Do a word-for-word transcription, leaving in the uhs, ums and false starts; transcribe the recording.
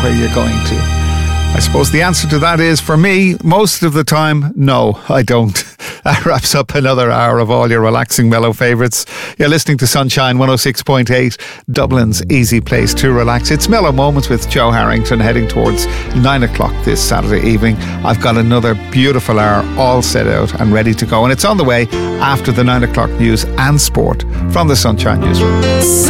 where you're going to? I suppose the answer to that is, for me, most of the time, no, I don't. That wraps up another hour of all your relaxing mellow favourites. You're listening to Sunshine one oh six point eight, Dublin's easy place to relax. It's Mellow Moments with Joe Harrington, heading towards nine o'clock this Saturday evening. I've got another beautiful hour all set out and ready to go, and it's on the way after the nine o'clock news and sport from the Sunshine Newsroom.